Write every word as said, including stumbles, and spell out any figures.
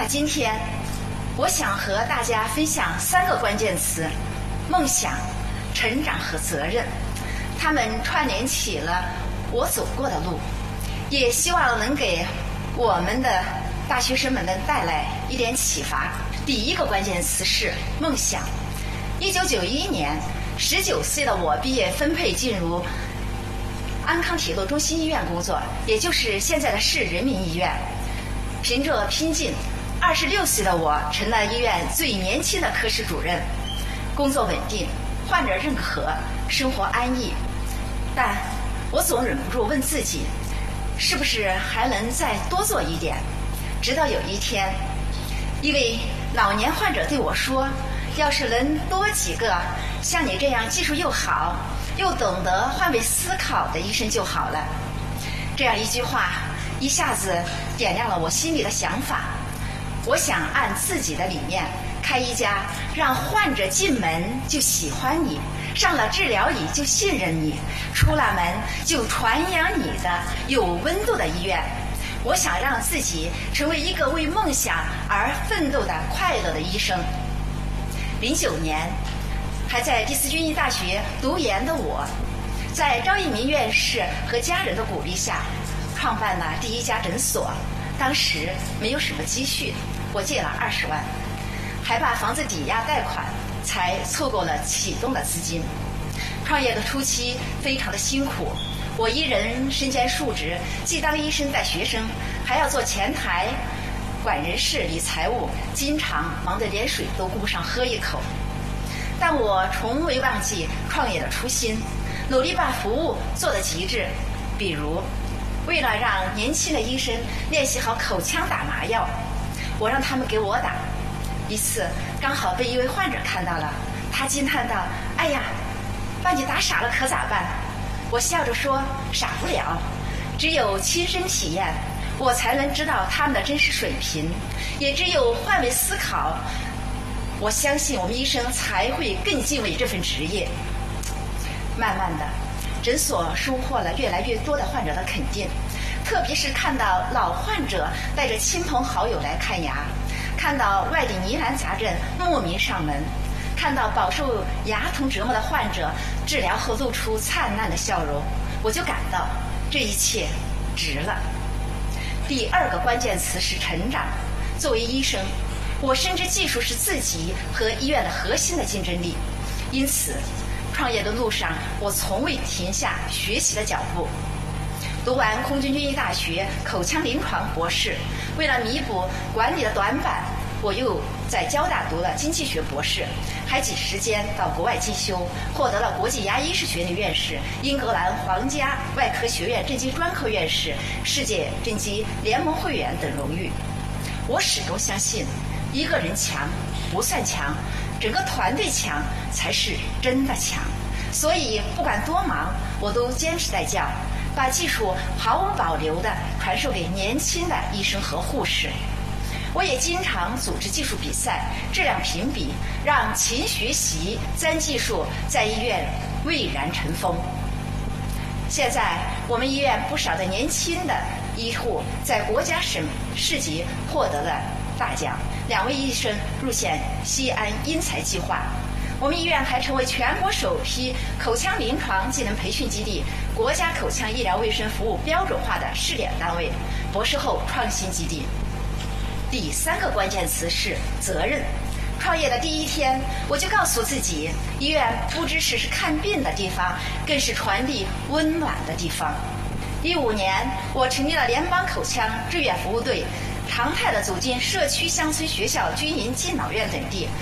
今天我想和大家分享三个关键词：梦想、成长和责任。它们串联起了我走过的路，也希望能给我们的大学生们能带来一点启发。第一个关键词是梦想。一九九一年，十九岁的我毕业分配进入安康铁路中心医院工作，也就是现在的市人民医院。凭着拼劲，二十六岁的我成了医院最年轻的科室主任，工作稳定，患者认可，生活安逸。但我总忍不住问自己，是不是还能再多做一点？直到有一天，一位老年患者对我说，要是能多几个像你这样技术又好又懂得换位思考的医生就好了。这样一句话一下子点亮了我心里的想法。我想按自己的理念开一家让患者进门就喜欢你，上了治疗椅就信任你，出了门就传扬你的有温度的医院。我想让自己成为一个为梦想而奋斗的快乐的医生。零九年，还在第四军医大学读研的我，在张一鸣院士和家人的鼓励下，创办了第一家诊所。当时没有什么积蓄，我借了二十万，还把房子抵押贷款，才凑够了启动的资金。创业的初期非常的辛苦，我一人身兼数职，既当医生带学生，还要做前台、管人事、理财务，经常忙得连水都顾不上喝一口。但我从未忘记创业的初心，努力把服务做得极致。比如，为了让年轻的医生练习好口腔打麻药，我让他们给我打。一次刚好被一位患者看到了，他惊叹道：“哎呀，把你打傻了可咋办？”我笑着说：“傻不了，只有亲身体验，我才能知道他们的真实水平，也只有换位思考，我相信我们医生才会更敬畏这份职业。”慢慢的，诊所收获了越来越多的患者的肯定，特别是看到老患者带着亲朋好友来看牙，看到外地疑难杂症慕名上门，看到饱受牙疼折磨的患者治疗后露出灿烂的笑容，我就感到这一切值了。第二个关键词是成长。作为医生，我深知技术是自己和医院的核心的竞争力，因此创业的路上我从未停下学习的脚步。读完空军军医大学口腔临床博士，为了弥补管理的短板，我又在交大读了经济学博士，还挤时间到国外进修，获得了国际牙医师学院院士、英格兰皇家外科学院正畸专科院士、世界正畸联盟会员等荣誉。我始终相信，一个人强不算强，整个团队强才是真的强。所以不管多忙，我都坚持带教，把技术毫无保留地传授给年轻的医生和护士。我也经常组织技术比赛、质量评比，让勤学习、沾技术在医院蔚然成风。现在我们医院不少的年轻的医护在国家省市级获得了大奖，两位医生入选西安英才计划。我们医院还成为全国首批口腔临床技能培训基地、国家口腔医疗卫生服务标准化的试点单位、博士后创新基地。第三个关键词是责任。创业的第一天，我就告诉自己，医院不只是是看病的地方，更是传递温暖的地方。一五年，我成立了联邦口腔志愿服务队，常态地走进社区、乡村、学校、军营、敬老院等地，